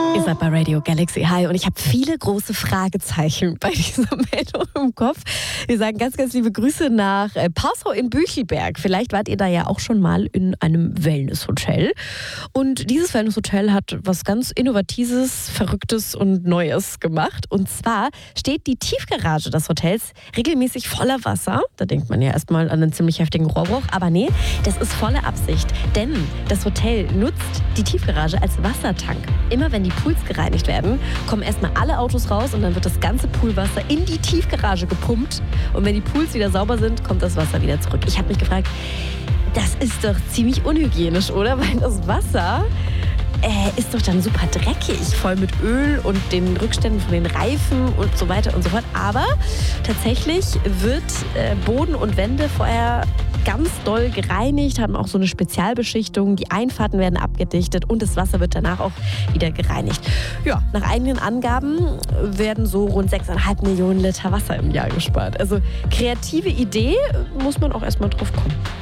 Ihr seid bei Radio Galaxy. Hi, und ich habe viele große Fragezeichen bei dieser Meldung im Kopf. Wir sagen ganz, ganz liebe Grüße nach Passau in Büchelberg. Vielleicht wart ihr da ja auch schon mal in einem Wellnesshotel. Und dieses Wellnesshotel hat was ganz Innovatives, Verrücktes und Neues gemacht. Und zwar steht die Tiefgarage des Hotels regelmäßig voller Wasser. Da denkt man ja erstmal an einen ziemlich heftigen Rohrbruch. Aber nee, das ist volle Absicht. Denn das Hotel nutzt die Tiefgarage als Wassertank. Immer wenn die Pools gereinigt werden, kommen erstmal alle Autos raus und dann wird das ganze Poolwasser in die Tiefgarage gepumpt. Und wenn die Pools wieder sauber sind, kommt das Wasser wieder zurück. Ich habe mich gefragt, das ist doch ziemlich unhygienisch, oder? Weil das Wasser ist doch dann super dreckig, voll mit Öl und den Rückständen von den Reifen und so weiter und so fort. Aber tatsächlich wird Boden und Wände vorher ganz doll gereinigt, haben auch so eine Spezialbeschichtung, die Einfahrten werden abgedichtet und das Wasser wird danach auch wieder gereinigt. Ja, nach eigenen Angaben werden so rund 6,5 Millionen Liter Wasser im Jahr gespart. Also kreative Idee, muss man auch erstmal drauf kommen.